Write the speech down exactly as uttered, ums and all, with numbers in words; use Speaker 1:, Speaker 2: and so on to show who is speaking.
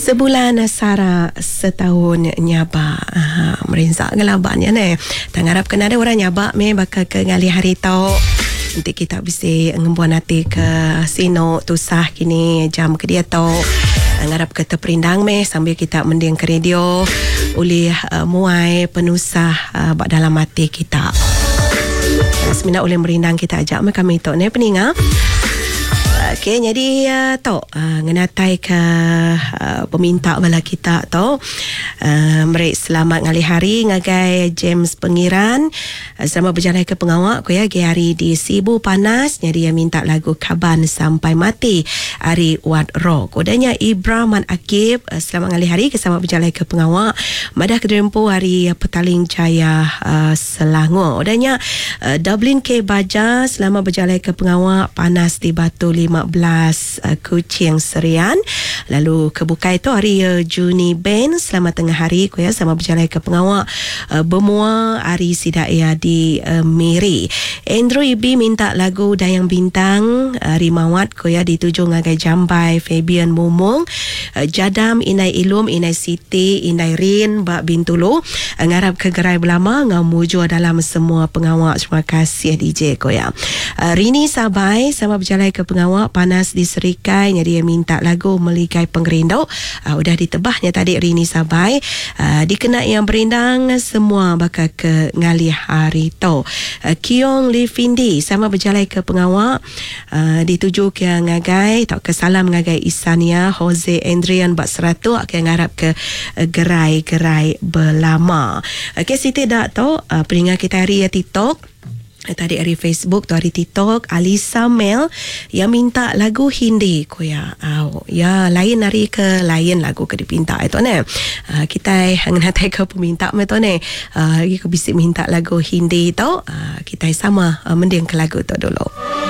Speaker 1: Sebulan Sara, setahun nyaba. Ah, merensak ngelabannya ni. Tangarap kena ada orang nyaba me bakal ke ngali hari tau. Nanti kita bisa ngembuan nanti ke sino tusah kini jam ke dia tau. Ngarap ke terperindang me sambil kita mending ke radio oleh uh, muai penusah uh, bak dalam mati kita. Semina oleh merindang kita ajak me kami tok ni peninga. Okey, jadi uh, tok uh, ngenatai ke uh, peminta bala kita tok. Uh, Mereka selamat ngali hari ngagai James Pengiran uh, sama berjalan ke pengawak ko ya hari di Sibu panas, jadi dia minta lagu Kaban Sampai Mati hari Wat Rock. Kodanya Ibrahim Akib uh, selamat ngali hari ke sama berjalan ke pengawak Madah Kedempo hari uh, Petaling Jaya uh, Selangor. Kodanya uh, Dublin K Baja selamat berjalan ke pengawak panas di Batu lima belas uh, Kuching Serian. Lalu kebukai tu hari uh, Juni Ben selamat tengah hari ko ya sama berjalan ke pengawak uh, Bermua hari Sidaya di uh, Miri. Andrew Ibi minta lagu Dayang Bintang uh, Rimawat ko ya dituju ngagai Jambai Fabian Mumung uh, Jadam Inai Ilum Inai Siti Inai Rin Bak Bintulu uh, ngarap ke gerai belama ngamuju dalam semua pengawak. Terima kasih D J ko ya. uh, Rini Sabai sama berjalan ke pengawak panas di Serikai, jadi dia minta lagu Meligai Pengerindau. uh, Udah ditebahnya tadi Rini Sabai. uh, Dikenai yang berindang semua bakal ke ngali hari tu. uh, Kiong Lee Findi sama berjalan ke pengawak uh, dituju ke ngagai tak ke salam ngagai Isania Jose Andrian bak seratu akan ngarap ke uh, gerai-gerai belama. Okey, Siti dak tu uh, peringat kita hari ya TikTok. Tadi hari Facebook tu hari TikTok Alisa Mel yang minta lagu Hindi ko ya. Oh, ya lain hari ke lain lagu ke dipinta itu ne. Uh, kita ngenatai ke peminta me tu ne. Uh, lagi ke bisik minta lagu Hindi tu. Uh, kita sama uh, mending ke lagu tu dulu.